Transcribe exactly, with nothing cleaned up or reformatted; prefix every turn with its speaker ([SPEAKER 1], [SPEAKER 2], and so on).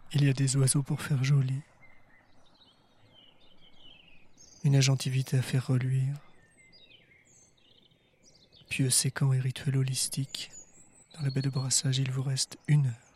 [SPEAKER 1] Il y a des oiseaux pour faire joli, une agentivité à faire reluire, pieux séquent et rituel holistique. Dans la baie de Brassage, il vous reste une heure.